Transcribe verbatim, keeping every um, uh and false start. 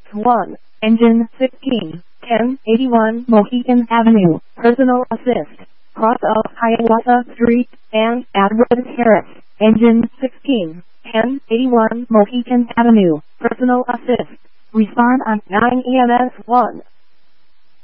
one, engine sixteen, ten eighty-one Mohegan Avenue, personal assist, cross of Hiawatha Street, and Edward Harris, engine sixteen, ten eighty-one Mohegan Avenue, personal assist. Respond on nine E M S one.